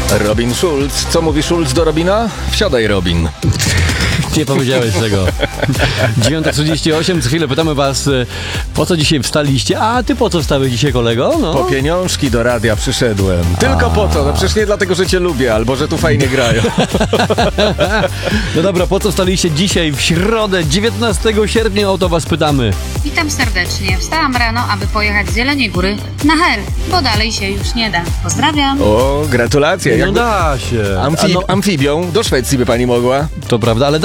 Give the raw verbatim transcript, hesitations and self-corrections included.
Robin Schulz. Co mówi Schulz do Robina? Wsiadaj, Robin. Nie powiedziałeś tego. dziewiąta trzydzieści osiem, co chwilę pytamy was, po co dzisiaj wstaliście? A ty po co wstałeś dzisiaj, kolego? No. Po pieniążki do radia przyszedłem. Tylko A. po co? No przecież nie dlatego, że cię lubię, albo że tu fajnie grają. No dobra, po co wstaliście dzisiaj w środę, dziewiętnastego sierpnia? O to was pytamy. Witam serdecznie. Wstałam rano, aby pojechać z Jeleniej Góry na Hel, bo dalej się już nie da. Pozdrawiam. O, gratulacje. No Jakby da się. amfi- no, amfibią do Szwecji by pani mogła. to prawda, ale